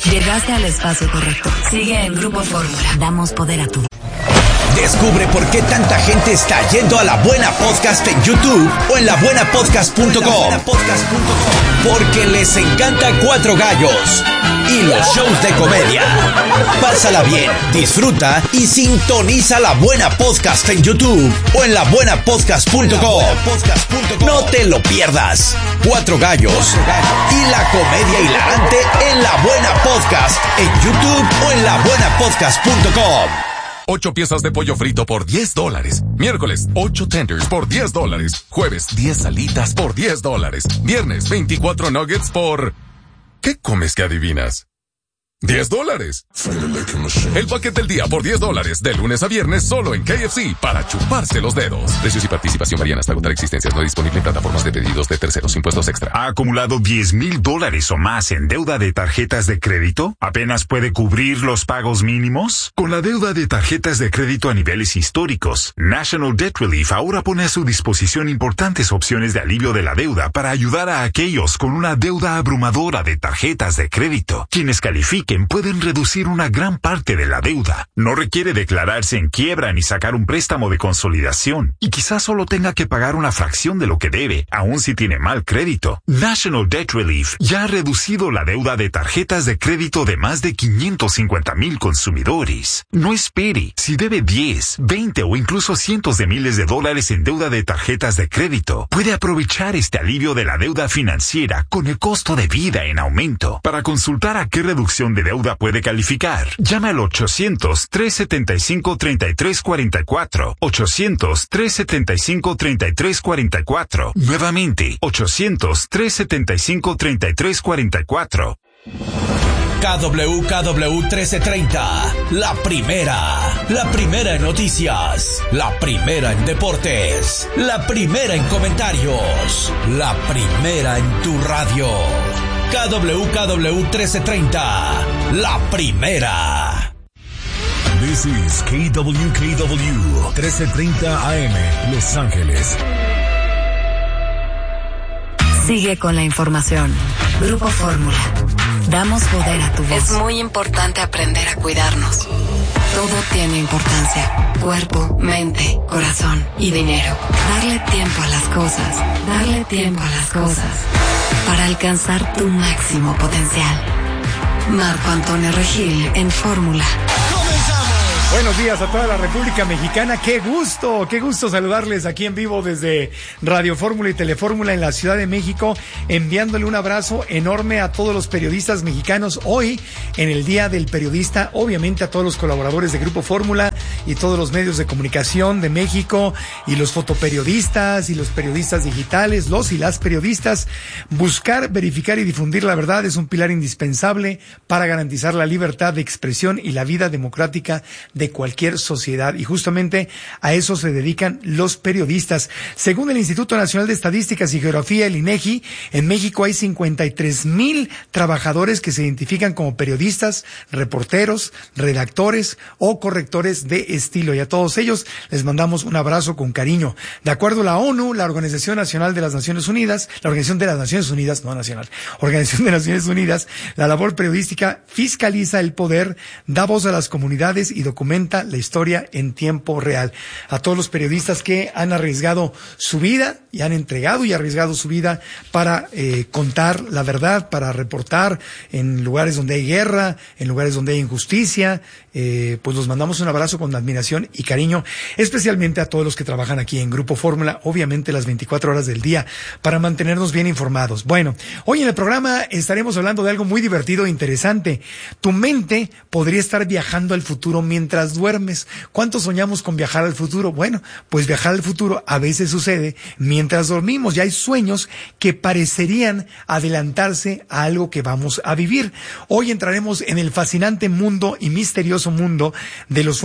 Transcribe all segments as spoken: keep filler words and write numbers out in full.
Llegaste al espacio correcto. Sigue en Grupo Fórmula. Damos poder a tu... Descubre por qué tanta gente está yendo a La Buena Podcast en YouTube o en la buena podcast punto com. Porque les encanta Cuatro Gallos y los shows de comedia. Pásala bien, disfruta y sintoniza La Buena Podcast en YouTube o en la buena podcast punto com. No te lo pierdas. Cuatro Gallos y la comedia hilarante en La Buena Podcast en YouTube o en la buena podcast punto com. Ocho piezas de pollo frito por diez dólares. Miércoles, ocho tenders por diez dólares. Jueves, diez alitas por diez dólares. Viernes, veinticuatro nuggets por... ¿Qué comes que adivinas? diez dólares. El paquete del día por diez dólares. De lunes a viernes solo en K F C para chuparse los dedos. Precios y participación varían hasta agotar existencias. No disponible en plataformas de pedidos de terceros. Impuestos extra. ¿Ha acumulado diez mil dólares o más en deuda de tarjetas de crédito? ¿Apenas puede cubrir los pagos mínimos? Con la deuda de tarjetas de crédito a niveles históricos, National Debt Relief ahora pone a su disposición importantes opciones de alivio de la deuda para ayudar a aquellos con una deuda abrumadora de tarjetas de crédito. Quienes califiquen pueden reducir una gran parte de la deuda. No requiere declararse en quiebra ni sacar un préstamo de consolidación. Y quizás solo tenga que pagar una fracción de lo que debe, aun si tiene mal crédito. National Debt Relief ya ha reducido la deuda de tarjetas de crédito de más de quinientos cincuenta mil consumidores. No espere. Si debe diez, veinte o incluso cientos de miles de dólares en deuda de tarjetas de crédito, puede aprovechar este alivio de la deuda financiera con el costo de vida en aumento. Para consultar a qué reducción de deuda puede calificar, llama al ochocientos, trescientos setenta y cinco, treinta y tres cuarenta y cuatro. ochocientos, trescientos setenta y cinco, treinta y tres cuarenta y cuatro. Nuevamente, ochocientos, trescientos setenta y cinco, treinta y tres cuarenta y cuatro. K W K W trece treinta, la primera, la primera en noticias, la primera en deportes, la primera en comentarios, la primera en tu radio. K W K W trece treinta, la primera. This is K W K W trece treinta A M, Los Ángeles. Sigue con la información. Grupo Fórmula. Damos poder a tu voz. Es muy importante aprender a cuidarnos. Todo tiene importancia. Cuerpo, mente, corazón y dinero. Darle tiempo a las cosas. Darle tiempo a las cosas. Para alcanzar tu máximo potencial. Marco Antonio Regil en Fórmula. Buenos días a toda la República Mexicana. Qué gusto, qué gusto saludarles aquí en vivo desde Radio Fórmula y Telefórmula en la Ciudad de México, enviándole un abrazo enorme a todos los periodistas mexicanos hoy en el Día del Periodista, obviamente a todos los colaboradores de Grupo Fórmula y todos los medios de comunicación de México y los fotoperiodistas y los periodistas digitales, los y las periodistas. Buscar, verificar y difundir la verdad es un pilar indispensable para garantizar la libertad de expresión y la vida democrática de cualquier sociedad, y justamente a eso se dedican los periodistas. Según el Instituto Nacional de Estadísticas y Geografía, el INEGI, en México hay cincuenta y tres mil trabajadores que se identifican como periodistas, reporteros, redactores o correctores de estilo, y a todos ellos les mandamos un abrazo con cariño. De acuerdo a la ONU, la Organización Nacional de las Naciones Unidas, la Organización de las Naciones Unidas, no nacional, Organización de Naciones Unidas, la labor periodística fiscaliza el poder, da voz a las comunidades y documenta la historia en tiempo real. A todos los periodistas que han arriesgado su vida y han entregado y arriesgado su vida para eh, contar la verdad, para reportar en lugares donde hay guerra, en lugares donde hay injusticia, eh, pues los mandamos un abrazo con admiración y cariño, especialmente a todos los que trabajan aquí en Grupo Fórmula, obviamente las veinticuatro horas del día, para mantenernos bien informados. Bueno, hoy en el programa estaremos hablando de algo muy divertido e interesante. Tu mente podría estar viajando al futuro mientras duermes. ¿Cuántos soñamos con viajar al futuro? Bueno, pues viajar al futuro a veces sucede mientras dormimos, y hay sueños que parecerían adelantarse a algo que vamos a vivir. Hoy entraremos en el fascinante mundo y misterioso mundo de los sueños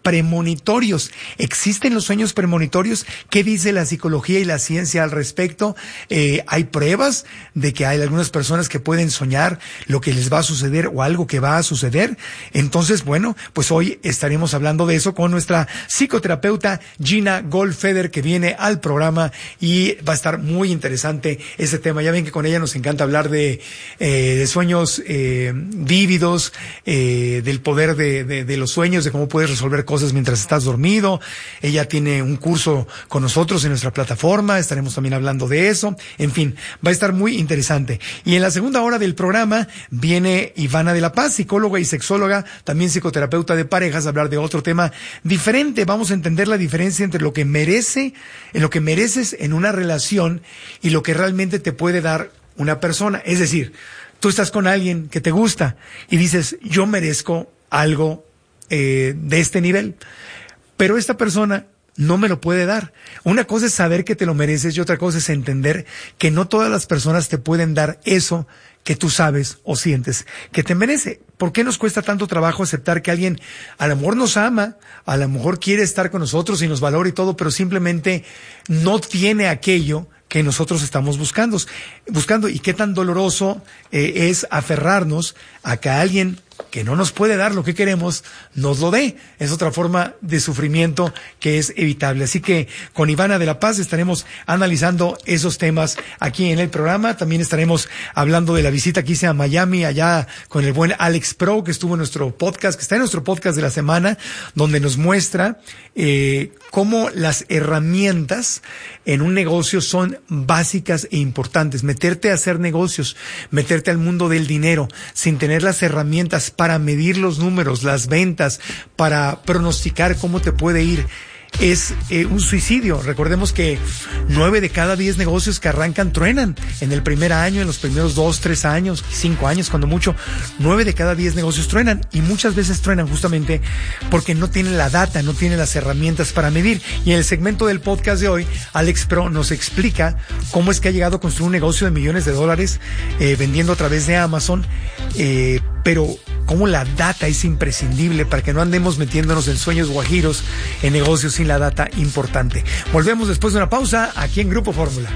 premonitorios. ¿Existen los sueños premonitorios? ¿Qué dice la psicología y la ciencia al respecto? Eh, hay pruebas de que hay algunas personas que pueden soñar lo que les va a suceder o algo que va a suceder. Entonces, bueno, pues hoy estaremos hablando de eso con nuestra psicoterapeuta Gina Goldfeder, que viene al programa y va a estar muy interesante ese tema. Ya ven que con ella nos encanta hablar de, eh, de sueños eh, vívidos, eh, del poder de, de, de los sueños, de cómo puedes resolver cosas mientras estás dormido. Ella tiene un curso con nosotros en nuestra plataforma, estaremos también hablando de eso. En fin, va a estar muy interesante. Y en la segunda hora del programa viene Ivana de la Paz, psicóloga y sexóloga, también psicoterapeuta de parejas, a hablar de otro tema diferente. Vamos a entender la diferencia entre lo que merece, en lo que mereces en una relación y lo que realmente te puede dar una persona. Es decir, tú estás con alguien que te gusta y dices, yo merezco algo eh, de este nivel, pero esta persona no me lo puede dar. Una cosa es saber que te lo mereces y otra cosa es entender que no todas las personas te pueden dar eso que tú sabes o sientes que te merece. ¿Por qué nos cuesta tanto trabajo aceptar que alguien a lo mejor nos ama, a lo mejor quiere estar con nosotros y nos valora y todo, pero simplemente no tiene aquello que nosotros estamos buscando? buscando y qué tan doloroso eh, es aferrarnos a que alguien que no nos puede dar lo que queremos, nos lo dé. Es otra forma de sufrimiento que es evitable. Así que con Ivana de la Paz estaremos analizando esos temas aquí en el programa. También estaremos hablando de la visita que hice a Miami, allá con el buen Alex Pro, que estuvo en nuestro podcast, que está en nuestro podcast de la semana, donde nos muestra eh, cómo las herramientas en un negocio son básicas e importantes. Meterte a hacer negocios, meterte al mundo del dinero, sin tener las herramientas para medir los números, las ventas, para pronosticar cómo te puede ir, es eh, un suicidio. Recordemos que nueve de cada diez negocios que arrancan truenan en el primer año, en los primeros dos, tres años, cinco años, cuando mucho. Nueve de cada diez negocios truenan, y muchas veces truenan justamente porque no tienen la data, no tienen las herramientas para medir. Y en el segmento del podcast de hoy, Alex Pro nos explica cómo es que ha llegado a construir un negocio de millones de dólares eh, vendiendo a través de Amazon, eh, pero cómo la data es imprescindible para que no andemos metiéndonos en sueños guajiros, en negocios sin la data importante. Volvemos después de una pausa aquí en Grupo Fórmula.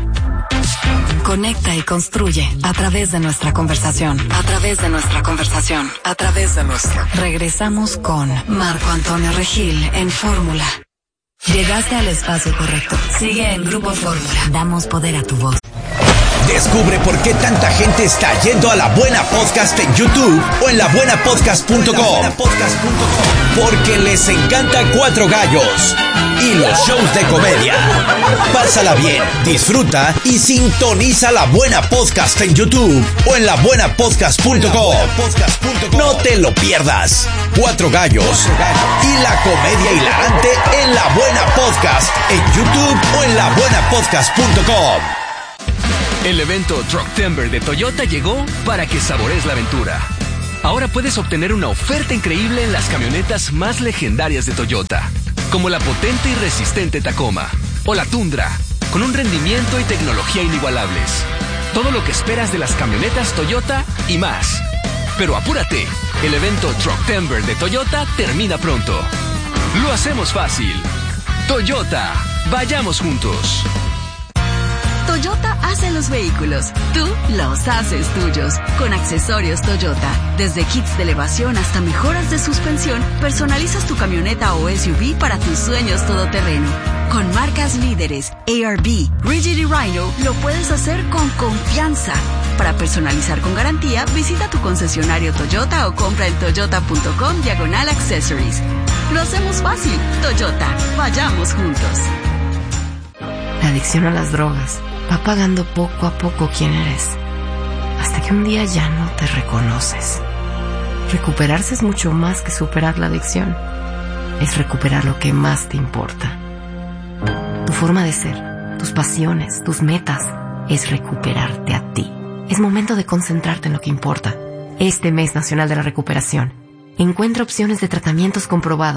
Conecta y construye a través de nuestra conversación, a través de nuestra conversación, a través de nuestra. Regresamos con Marco Antonio Regil en Fórmula. Llegaste al espacio correcto. Sigue en Grupo Fórmula. Damos poder a tu voz. Descubre por qué tanta gente está yendo a La Buena Podcast en YouTube o en la buena podcast punto com. Porque les encanta Cuatro Gallos y los shows de comedia. Pásala bien, disfruta y sintoniza La Buena Podcast en YouTube o en la buena podcast punto com. No te lo pierdas. Cuatro Gallos y la comedia hilarante en La Buena Podcast en YouTube o en la buena podcast punto com. El evento Trucktember de Toyota llegó para que sabores la aventura. Ahora puedes obtener una oferta increíble en las camionetas más legendarias de Toyota, como la potente y resistente Tacoma o la Tundra, con un rendimiento y tecnología inigualables. Todo lo que esperas de las camionetas Toyota y más. Pero apúrate, el evento Trucktember de Toyota termina pronto. Lo hacemos fácil. Toyota, vayamos juntos. Toyota hace los vehículos, tú los haces tuyos. Con accesorios Toyota, desde kits de elevación hasta mejoras de suspensión, personalizas tu camioneta o S U V para tus sueños todoterreno. Con marcas líderes, A R B, Rigid y Rhino, lo puedes hacer con confianza. Para personalizar con garantía, visita tu concesionario Toyota o compra en toyota punto com diagonal accessories. Lo hacemos fácil. Toyota, vayamos juntos. La adicción a las drogas va apagando poco a poco quién eres, hasta que un día ya no te reconoces. Recuperarse es mucho más que superar la adicción. Es recuperar lo que más te importa. Tu forma de ser, tus pasiones, tus metas, es recuperarte a ti. Es momento de concentrarte en lo que importa. Este mes nacional de la recuperación, encuentra opciones de tratamientos comprobados,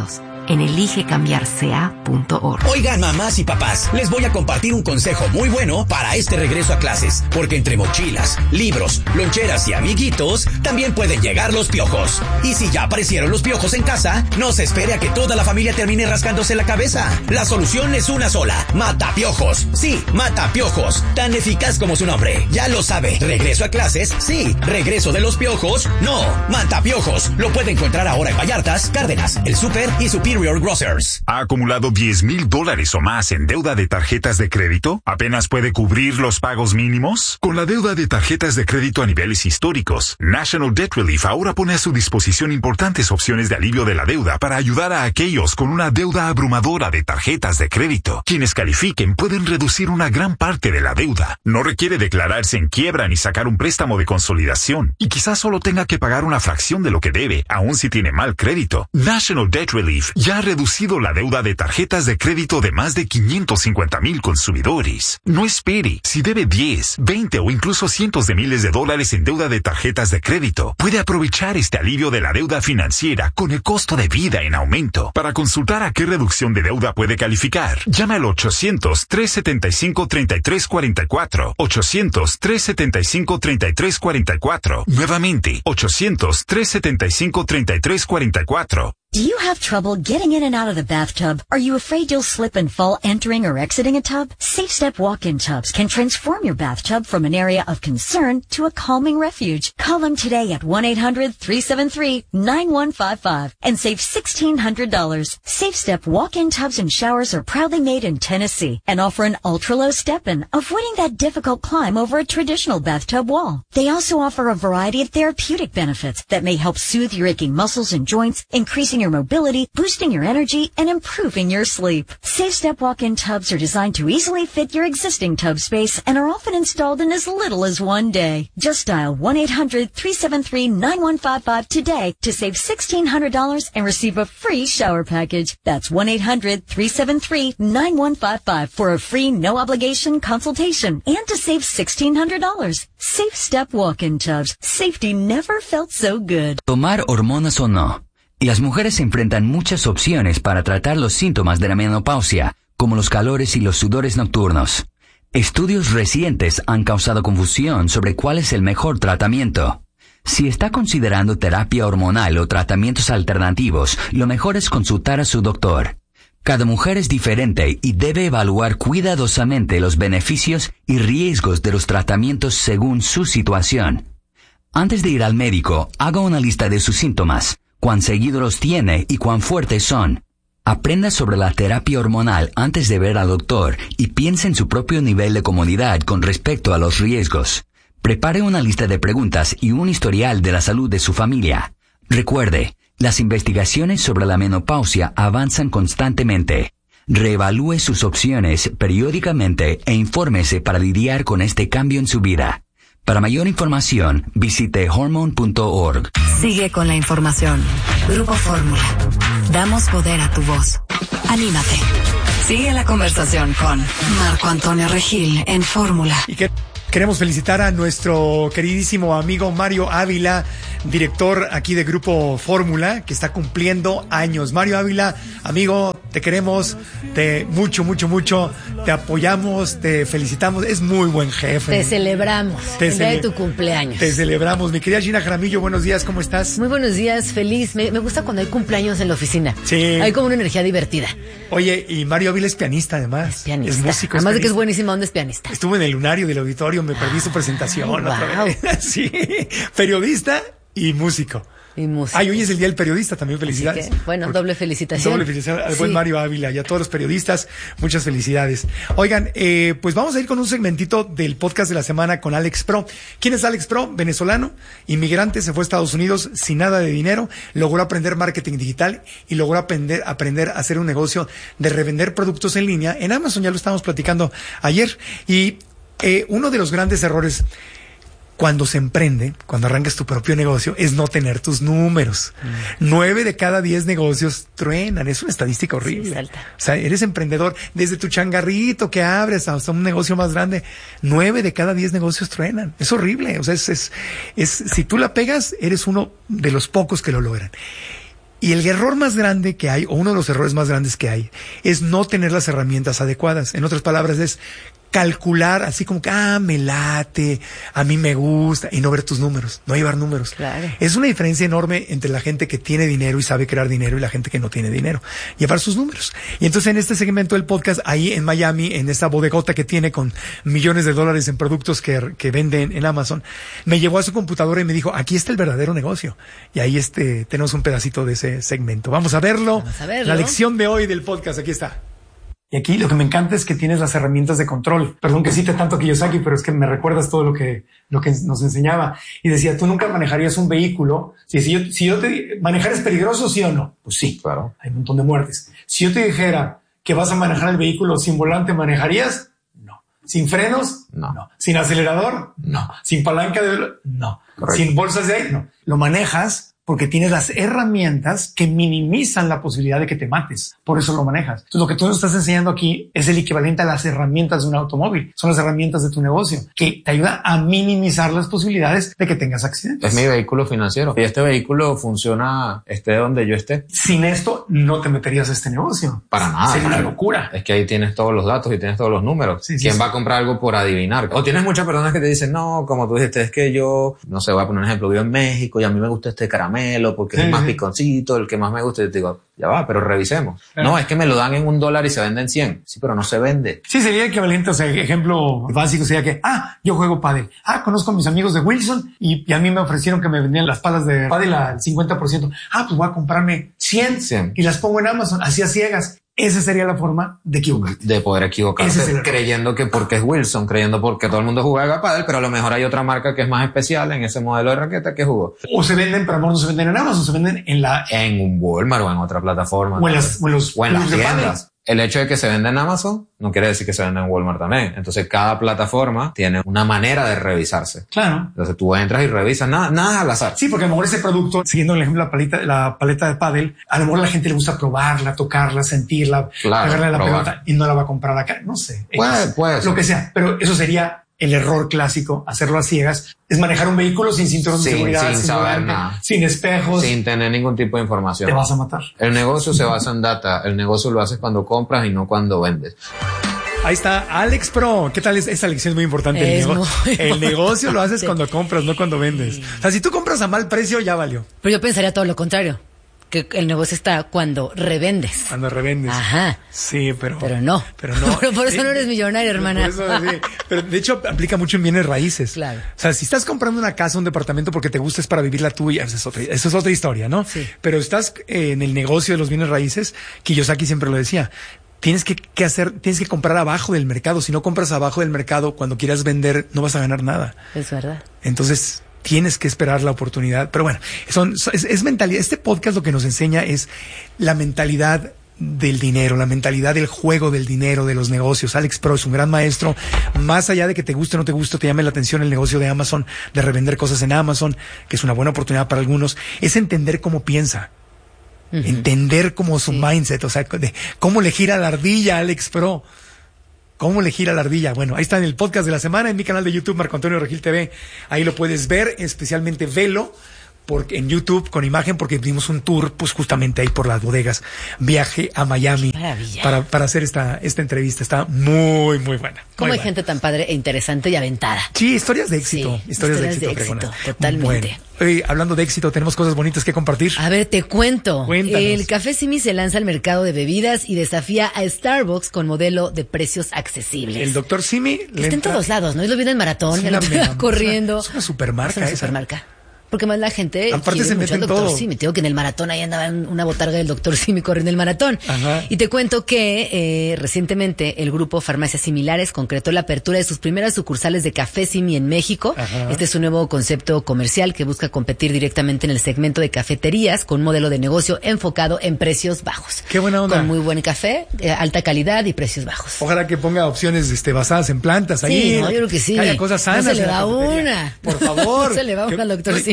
en elige cambiar c a punto org. Oigan, mamás y papás, les voy a compartir un consejo muy bueno para este regreso a clases, porque entre mochilas, libros, loncheras y amiguitos, también pueden llegar los piojos. Y si ya aparecieron los piojos en casa, no se espere a que toda la familia termine rascándose la cabeza. La solución es una sola: Mata Piojos. Sí, Mata Piojos, tan eficaz como su nombre. Ya lo sabe, regreso a clases, sí, regreso de los piojos, no. Mata Piojos, lo puede encontrar ahora en Vallartas, Cárdenas, El Super y Superior Grocers. ¿Ha acumulado diez mil dólares o más en deuda de tarjetas de crédito? ¿Apenas puede cubrir los pagos mínimos? Con la deuda de tarjetas de crédito a niveles históricos, National Debt Relief ahora pone a su disposición importantes opciones de alivio de la deuda para ayudar a aquellos con una deuda abrumadora de tarjetas de crédito. Quienes califiquen pueden reducir una gran parte de la deuda. No requiere declararse en quiebra ni sacar un préstamo de consolidación. Y quizás solo tenga que pagar una fracción de lo que debe, aun si tiene mal crédito. National Debt Relief ya ha reducido la deuda de tarjetas de crédito de más de quinientos cincuenta mil consumidores. No espere. Si debe diez, veinte o incluso cientos de miles de dólares en deuda de tarjetas de crédito, puede aprovechar este alivio de la deuda financiera con el costo de vida en aumento. Para consultar a qué reducción de deuda puede calificar, llama al ochocientos, trescientos setenta y cinco, treinta y tres cuarenta y cuatro. ochocientos, trescientos setenta y cinco, treinta y tres cuarenta y cuatro. Nuevamente, ochocientos, trescientos setenta y cinco, treinta y tres cuarenta y cuatro. Do you have trouble getting in and out of the bathtub? Are you afraid you'll slip and fall entering or exiting a tub? Safe Step walk-in tubs can transform your bathtub from an area of concern to a calming refuge. Call them today at one eight hundred, three seven three, nine one five five and save sixteen hundred dollars. Safe Step walk-in tubs and showers are proudly made in Tennessee and offer an ultra-low step-in, avoiding that difficult climb over a traditional bathtub wall. They also offer a variety of therapeutic benefits that may help soothe your aching muscles and joints, increasing your mobility, boosting your energy, and improving your sleep. Safe Step walk-in tubs are designed to easily fit your existing tub space and are often installed in as little as one day. Just dial one eight hundred, three seven three, nine one five five today to save sixteen hundred dollars and receive a free shower package. That's one eight hundred, three seven three, nine one five five for a free no-obligation consultation and to save sixteen hundred dollars. Safe Step walk-in tubs. Safety never felt so good. Tomar hormonas o no. Las mujeres enfrentan muchas opciones para tratar los síntomas de la menopausia, como los calores y los sudores nocturnos. Estudios recientes han causado confusión sobre cuál es el mejor tratamiento. Si está considerando terapia hormonal o tratamientos alternativos, lo mejor es consultar a su doctor. Cada mujer es diferente y debe evaluar cuidadosamente los beneficios y riesgos de los tratamientos según su situación. Antes de ir al médico, haga una lista de sus síntomas, cuán seguido los tiene y cuán fuertes son. Aprenda sobre la terapia hormonal antes de ver al doctor y piense en su propio nivel de comodidad con respecto a los riesgos. Prepare una lista de preguntas y un historial de la salud de su familia. Recuerde, las investigaciones sobre la menopausia avanzan constantemente. Reevalúe sus opciones periódicamente e infórmese para lidiar con este cambio en su vida. Para mayor información, visite hormone punto org. Sigue con la información. Grupo Fórmula. Damos poder a tu voz. Anímate. Sigue la conversación con Marco Antonio Regil en Fórmula. Y que queremos felicitar a nuestro queridísimo amigo Mario Ávila, director aquí de Grupo Fórmula, que está cumpliendo años. Mario Ávila, amigo, te queremos, te mucho, mucho, mucho, te apoyamos, te felicitamos, es muy buen jefe. Te celebramos, te el día cele- de tu cumpleaños. Te celebramos. Mi querida Gina Jaramillo, buenos días, ¿cómo estás? Muy buenos días, feliz. Me, me gusta cuando hay cumpleaños en la oficina. Sí. Hay como una energía divertida. Oye, y Mario Ávila es pianista, además. Es pianista. Es músico. Además es de que es buenísimo, ¿dónde es pianista? Estuve en el lunario del auditorio, me perdí su presentación. Wow. Otra vez. Sí, periodista y músico. Y músico. Ay, hoy es el Día del Periodista, también felicidades. Que, bueno, Por, doble felicitación. Doble felicitación al buen Sí. Mario Ávila y a todos los periodistas, muchas felicidades. Oigan, eh, pues vamos a ir con un segmentito del podcast de la semana con Alex Pro. ¿Quién es Alex Pro? Venezolano, inmigrante, se fue a Estados Unidos sin nada de dinero, logró aprender marketing digital y logró aprender, aprender a hacer un negocio de revender productos en línea en Amazon, ya lo estábamos platicando ayer. Y eh, uno de los grandes errores cuando se emprende, cuando arrancas tu propio negocio, es no tener tus números. Mm. Nueve de cada diez negocios truenan. Es una estadística horrible. Sí, salta. O sea, eres emprendedor desde tu changarrito que abres hasta un negocio más grande. Nueve de cada diez negocios truenan. Es horrible. O sea, es, es, es, si tú la pegas, eres uno de los pocos que lo logran. Y el error más grande que hay, o uno de los errores más grandes que hay, es no tener las herramientas adecuadas. En otras palabras, es calcular así como que, ah, me late, a mí me gusta, y no ver tus números, no llevar números. Claro. Es una diferencia enorme entre la gente que tiene dinero y sabe crear dinero y la gente que no tiene dinero. Llevar sus números. Y entonces en este segmento del podcast, ahí en Miami, en esta bodegota que tiene con millones de dólares en productos que, que venden en Amazon, me llevó a su computadora y me dijo, aquí está el verdadero negocio. Y ahí este tenemos un pedacito de ese segmento. Vamos a verlo. Vamos a verlo. La lección de hoy del podcast, aquí está. Y aquí lo que me encanta es que tienes las herramientas de control. Perdón que cite tanto a Kiyosaki, pero es que me recuerdas todo lo que, lo que nos enseñaba. Y decía, tú nunca manejarías un vehículo. Si, si, yo, si yo te... ¿Manejar es peligroso, sí o no? Pues sí, claro. Hay un montón de muertes. Si yo te dijera que vas a manejar el vehículo sin volante, ¿manejarías? No. ¿Sin frenos? No. no. ¿Sin acelerador? No. ¿Sin palanca de... No. Correcto. ¿Sin bolsas de aire? No. Lo manejas porque tienes las herramientas que minimizan la posibilidad de que te mates. Por eso lo manejas. Entonces, lo que tú nos estás enseñando aquí es el equivalente a las herramientas de un automóvil. Son las herramientas de tu negocio que te ayuda a minimizar las posibilidades de que tengas accidentes. Es mi vehículo financiero. Y este vehículo funciona esté donde yo esté. Sin esto, no te meterías a este negocio. Para nada. Sería una locura. Es que ahí tienes todos los datos y tienes todos los números. Sí, sí, ¿Quién sí. va a comprar algo por adivinar? O tienes muchas personas que te dicen, no, como tú dijiste, es que yo, no sé, voy a poner un ejemplo, vivo en México y a mí me gusta este caramelo porque sí, es el más sí. piconcito, el que más me gusta. Y te digo, ya va, pero revisemos. Claro. No, es que me lo dan en un dólar y se vende en cien. Sí, pero no se vende. Sí, sería equivalente, o sea, ejemplo básico sería que, ah, yo juego pádel. Ah, conozco a mis amigos de Wilson y, y a mí me ofrecieron que me vendían las palas de pádel al cincuenta por ciento. Ah, pues voy a comprarme cien, cien y las pongo en Amazon, así a ciegas. Esa sería la forma de equivocarte. De poder equivocarse, creyendo que porque es Wilson, creyendo porque todo el mundo juega pádel, pero a lo mejor hay otra marca que es más especial en ese modelo de raqueta que jugó. O se venden, pero no se venden en Amazon, se venden en la... En un Walmart o en otra plataforma. O en, las, o en los... O en las tiendas. El hecho de que se venda en Amazon no quiere decir que se venda en Walmart también. Entonces, cada plataforma tiene una manera de revisarse. Claro. Entonces, tú entras y revisas nada, nada al azar. Sí, porque a lo mejor ese producto, siguiendo el ejemplo, la paleta, la paleta de pádel, a lo mejor a la gente le gusta probarla, tocarla, sentirla, claro, agarrarle la probar. pelota y no la va a comprar acá. No sé. Puede, puede ser. Lo que sea. Pero eso sería el error clásico, hacerlo a ciegas, es manejar un vehículo sin cinturón de sin, seguridad, sin, sin saber volante, nada, sin espejos, sin tener ningún tipo de información. Te vas a matar. El negocio se basa en data. El negocio lo haces cuando compras y no cuando vendes. Ahí está Alex Pro. ¿Qué tal? Esta lección es muy importante. Es el, nego- muy el negocio lo haces sí. cuando compras, no cuando vendes. O sea, si tú compras a mal precio, ya valió. Pero yo pensaría todo lo contrario. Que el negocio está cuando revendes. Cuando revendes. Ajá. Sí, pero... Pero no. Pero no. Pero por eso sí, no eres millonario, hermana. Por eso, sí. Pero de hecho aplica mucho en bienes raíces. Claro. O sea, si estás comprando una casa, un departamento porque te gusta es para vivir la tuya, esa es otra, esa es otra historia, ¿no? Sí. Pero estás eh, en el negocio de los bienes raíces, Kiyosaki siempre lo decía. Tienes que, que hacer, tienes que comprar abajo del mercado. Si no compras abajo del mercado, cuando quieras vender, no vas a ganar nada. Es verdad. Entonces, tienes que esperar la oportunidad. Pero bueno, son, es, es mentalidad. Este podcast lo que nos enseña es la mentalidad del dinero, la mentalidad del juego del dinero, de los negocios. Alex Pro es un gran maestro. Más allá de que te guste o no te guste, te llame la atención el negocio de Amazon, de revender cosas en Amazon, que es una buena oportunidad para algunos, es entender cómo piensa. Uh-huh. Entender cómo su sí. mindset, o sea, de cómo le gira la ardilla a Alex Pro. ¿Cómo le gira la ardilla? Bueno, ahí está en el podcast de la semana, en mi canal de YouTube, Marco Antonio Regil T V. Ahí lo puedes ver, especialmente velo. Porque en YouTube con imagen, porque dimos un tour pues justamente ahí por las bodegas, viaje a Miami para, para hacer esta, esta entrevista. Está muy muy buena. Cómo hay buena. gente tan padre e interesante y aventada. Sí, historias de éxito, sí, historias, historias de éxito, de éxito totalmente. Bueno, oye, hablando de éxito, tenemos cosas bonitas que compartir. A ver, te cuento. Cuéntanos. El Café Simi se lanza al mercado de bebidas y desafía a Starbucks con modelo de precios accesibles. El doctor Simi está en todos lados, ¿no? Yo lo vi en el maratón, es en la corriendo. Es una supermarca. Es una esa. supermarca. Porque más la gente aparte quiere se mucho al meten doctor todo. Simi. Te digo que en el maratón ahí andaba una botarga del doctor Simi corriendo el maratón. Ajá. Y te cuento que eh, recientemente el grupo Farmacias Similares concretó la apertura de sus primeras sucursales de Café Simi en México. Ajá. Este es un nuevo concepto comercial que busca competir directamente en el segmento de cafeterías con un modelo de negocio enfocado en precios bajos. Qué buena onda. Con muy buen café, eh, alta calidad y precios bajos. Ojalá que ponga opciones este, basadas en plantas ahí. Sí, no, yo creo que sí. Que haya cosas sanas. No se le en la va cafetería. una. Por favor. No se le va una al doctor Simi.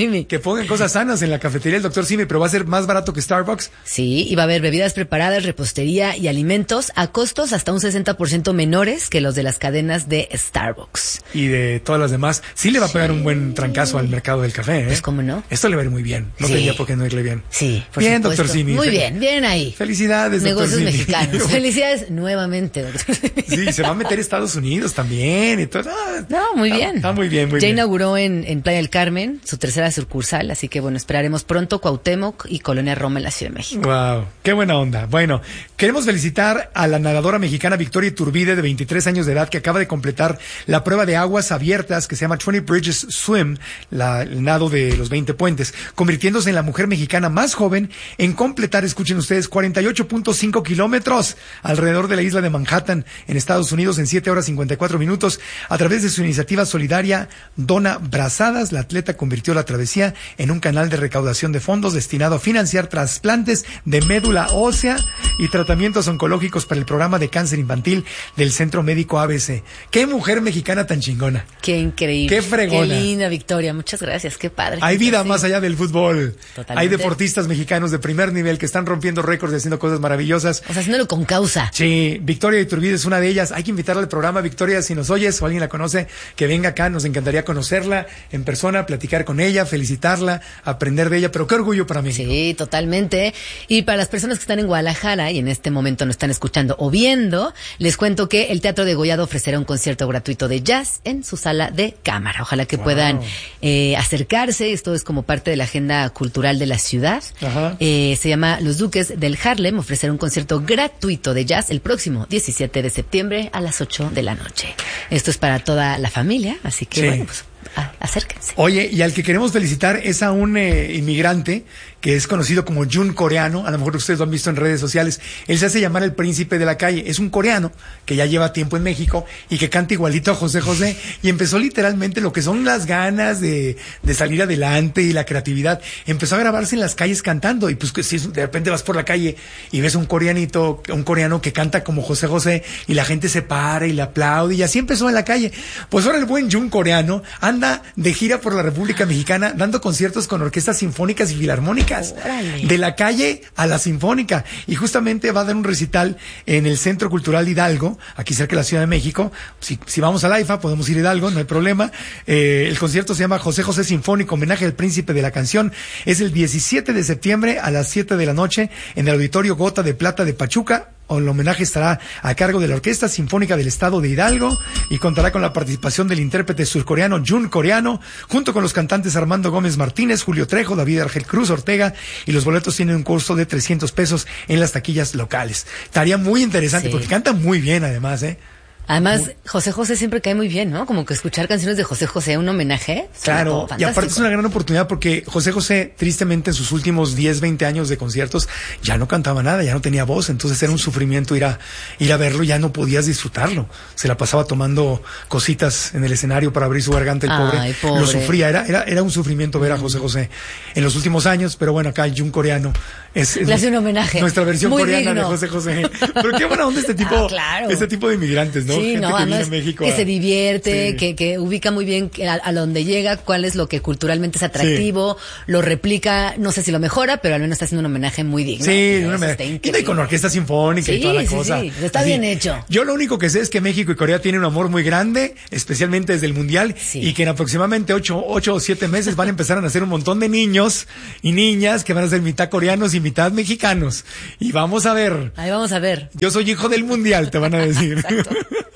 Simi. Que pongan cosas sanas en la cafetería del doctor Simi, pero va a ser más barato que Starbucks. Sí, y va a haber bebidas preparadas, repostería y alimentos a costos hasta un sesenta por ciento menores que los de las cadenas de Starbucks. Y de todas las demás. Sí le va a pegar sí. un buen trancazo al mercado del café, ¿eh? Pues cómo no. Esto le va a ir muy bien. No sí. tendría por qué no irle bien. Sí, por bien, supuesto. doctor Simi. Muy bien, bien ahí. Felicidades, Negocios doctor Simi. mexicanos. Felicidades nuevamente, doctor Simi. Sí, se va a meter a Estados Unidos también y todo. Ah, no, muy está, bien. Está muy bien, muy ya bien. Ya inauguró en, en Playa del Carmen su tercera sucursal, así que bueno, esperaremos pronto Cuauhtémoc y Colonia Roma en la Ciudad de México. Wow, qué buena onda. Bueno, queremos felicitar a la nadadora mexicana Victoria Iturbide, de veintitrés años de edad, que acaba de completar la prueba de aguas abiertas que se llama veinte Bridges Swim, la, el nado de los veinte puentes, convirtiéndose en la mujer mexicana más joven en completar, escuchen ustedes, cuarenta y ocho punto cinco kilómetros alrededor de la isla de Manhattan, en Estados Unidos, en siete horas cincuenta y cuatro minutos, a través de su iniciativa solidaria Dona Brazadas. La atleta convirtió la travesía en un canal de recaudación de fondos destinado a financiar trasplantes de médula ósea y tratamientos oncológicos para el programa de cáncer infantil del Centro Médico A B C. ¡Qué mujer mexicana tan chingona! ¡Qué increíble! ¡Qué fregona! ¡Qué linda, Victoria! Muchas gracias, qué padre. Hay vida más allá del fútbol. Totalmente. Hay deportistas mexicanos de primer nivel que están rompiendo récords y haciendo cosas maravillosas. O sea, haciéndolo con causa. Sí, Victoria Iturbide es una de ellas. Hay que invitarla al programa. Victoria, si nos oyes o alguien la conoce, que venga acá. Nos encantaría conocerla en persona, platicar con ella, felicitarla, aprender de ella. Pero qué orgullo para mí. Sí, totalmente. Y para las personas que están en Guadalajara y en este momento nos están escuchando o viendo, les cuento que el Teatro Degollado ofrecerá un concierto gratuito de jazz en su sala de cámara. Ojalá que wow. puedan eh, acercarse. Esto es como parte de la agenda cultural de la ciudad. Ajá. Eh, se llama Los Duques del Harlem. Ofrecerá un concierto gratuito de jazz el próximo diecisiete de septiembre a las ocho de la noche. Esto es para toda la familia, así que sí. bueno, pues a, acérquense. Oye, y al que queremos felicitar es a un eh, inmigrante que es conocido como Jun Coreano. A lo mejor ustedes lo han visto en redes sociales. Él se hace llamar el príncipe de la calle. Es un coreano que ya lleva tiempo en México y que canta igualito a José José, y empezó literalmente lo que son las ganas de, de salir adelante y la creatividad. Empezó a grabarse en las calles cantando, y pues que si de repente vas por la calle y ves un coreanito, un coreano que canta como José José, y la gente se para y le aplaude, y así empezó en la calle. Pues ahora el buen Jun Coreano anda de gira por la República Mexicana dando conciertos con orquestas sinfónicas y filarmónicas. Órale. De la calle a la sinfónica, y justamente va a dar un recital en el Centro Cultural Hidalgo, aquí cerca de la Ciudad de México. Si, si vamos a la I F A podemos ir a Hidalgo, no hay problema. Eh, el concierto se llama José José Sinfónico, homenaje al príncipe de la canción. Es el diecisiete de septiembre a las siete de la noche en el Auditorio Gota de Plata de Pachuca. El homenaje estará a cargo de la Orquesta Sinfónica del Estado de Hidalgo y contará con la participación del intérprete surcoreano Jun Coreano, junto con los cantantes Armando Gómez Martínez, Julio Trejo, David Argel Cruz Ortega, y los boletos tienen un costo de trescientos pesos en las taquillas locales. Estaría muy interesante, sí. Porque canta muy bien además, ¿eh? Además, Muy... José José siempre cae muy bien, ¿no? Como que escuchar canciones de José José, un homenaje. Claro, y aparte es una gran oportunidad porque José José, tristemente, en sus últimos diez, veinte años de conciertos, ya no cantaba nada, ya no tenía voz, entonces era un sufrimiento ir a, ir a verlo, ya no podías disfrutarlo. Se la pasaba tomando cositas en el escenario para abrir su garganta, el pobre. Ay, pobre. Lo sufría, era, era, era un sufrimiento ver a José José en los últimos años, pero bueno, acá Jun Coreano es, es le hace un homenaje. Nuestra versión muy coreana digno. de José José. Pero qué buena onda este tipo, ah, claro. este tipo de inmigrantes, ¿no? Sí, Gente no, que además, viene a México que a... se divierte, sí. que, que ubica muy bien a, a donde llega, cuál es lo que culturalmente es atractivo, sí. Lo replica, no sé si lo mejora, pero al menos está haciendo un homenaje muy digno. Sí, un homenaje. Y con orquesta sinfónica sí, y toda la sí, cosa. Sí, está así. Bien hecho. Yo lo único que sé es que México y Corea tienen un amor muy grande, especialmente desde el Mundial, sí. Y que en aproximadamente ocho, ocho o siete meses van a empezar a nacer un montón de niños y niñas que van a ser mitad coreanos y mitad mexicanos. Y vamos a ver. Ahí vamos a ver. Yo soy hijo del Mundial, te van a decir. Exacto.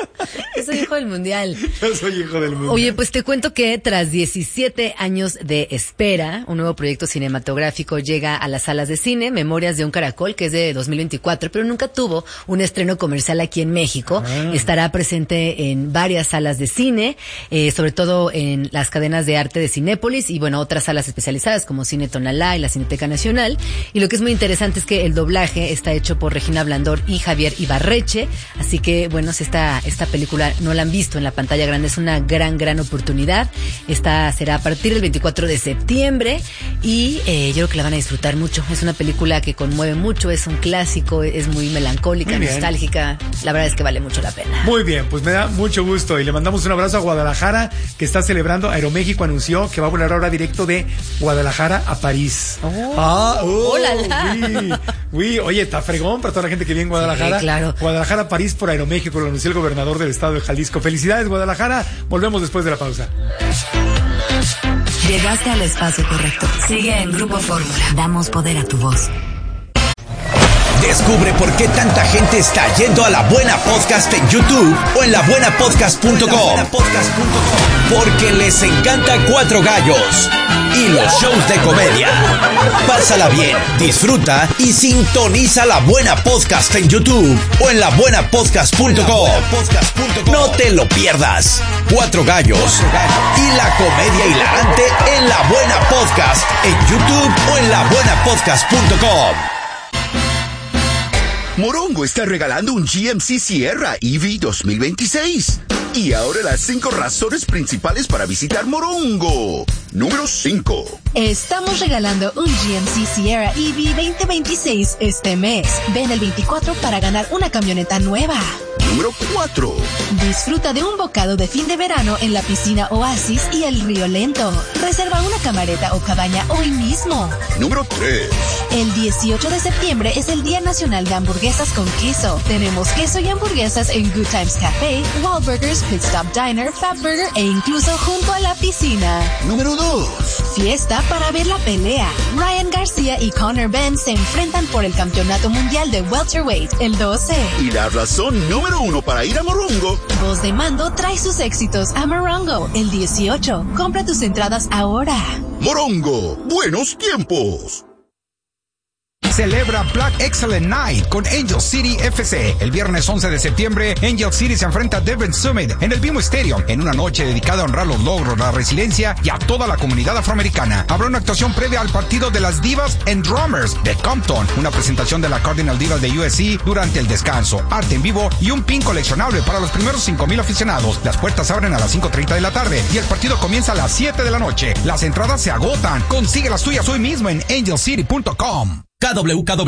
Yo soy hijo del Mundial. Yo soy hijo del Mundial. Oye, pues te cuento que tras diecisiete años de espera, un nuevo proyecto cinematográfico llega a las salas de cine, Memorias de un Caracol, que es de dos mil veinticuatro, pero nunca tuvo un estreno comercial aquí en México. Ah. Estará presente en varias salas de cine, eh, sobre todo en las cadenas de arte de Cinépolis y, bueno, otras salas especializadas como Cine Tonalá y la Cineteca Nacional. Y lo que es muy interesante es que el doblaje está hecho por Regina Blandor y Javier Ibarreche, así que, bueno, si esta, esta película no la han visto en la pantalla grande. Es una gran, gran oportunidad. Esta será a partir del veinticuatro de septiembre y eh, yo creo que la van a disfrutar mucho. Es una película que conmueve mucho, es un clásico, es muy melancólica, muy nostálgica. La verdad es que vale mucho la pena. Muy bien, pues me da mucho gusto y le mandamos un abrazo a Guadalajara, que está celebrando. Aeroméxico anunció que va a volar ahora directo de Guadalajara a París. Oh, ah, oh, ¡Hola! Uy, uy, oye, está fregón para toda la gente que vive en Guadalajara. Sí, claro. Guadalajara a París por Aeroméxico, lo anunció el gobernador del estado de Jalisco. Felicidades, Guadalajara. Volvemos después de la pausa. Llegaste al espacio correcto. Sigue en Grupo Fórmula. Damos poder a tu voz. Descubre por qué tanta gente está yendo a La Buena Podcast en YouTube o en la buena podcast punto com. Porque les encanta Cuatro Gallos y los shows de comedia. Pásala bien, disfruta y sintoniza La Buena Podcast en YouTube o en la buena podcast punto com. No te lo pierdas. Cuatro Gallos y la comedia hilarante en La Buena Podcast en YouTube o en la buena podcast punto com. Morongo está regalando un G M C Sierra E V dos mil veintiséis. Y ahora las cinco razones principales para visitar Morongo. Número cinco. Estamos regalando un G M C Sierra E V veinte veintiséis este mes. Ven el veinticuatro para ganar una camioneta nueva. Número cuatro. Disfruta de un bocado de fin de verano en la piscina Oasis y el Río Lento. Reserva una camareta o cabaña hoy mismo. Número tres. El dieciocho de septiembre es el Día Nacional de Hamburguesas con Queso. Tenemos queso y hamburguesas en Good Times Café, Wahlburgers, Pit Stop Diner, Fatburger e incluso junto a la piscina. Número dos. Fiesta para ver la pelea. Ryan García y Conor Benn se enfrentan por el Campeonato Mundial de Welterweight el doce. Y la razón número uno para ir a Morongo. Voz de Mando trae sus éxitos a Morongo el dieciocho. Compra tus entradas ahora. Morongo, buenos tiempos. Celebra Black Excellent Night con Angel City F C. El viernes once de septiembre, Angel City se enfrenta a Devon Summit en el B M O Stadium en una noche dedicada a honrar los logros, la resiliencia y a toda la comunidad afroamericana. Habrá una actuación previa al partido de las Divas and Drummers de Compton, una presentación de la Cardinal Divas de U S C durante el descanso, arte en vivo y un pin coleccionable para los primeros cinco mil aficionados. Las puertas abren a las cinco treinta de la tarde y el partido comienza a las siete de la noche. Las entradas se agotan. Consigue las tuyas hoy mismo en angel city punto com. K W K W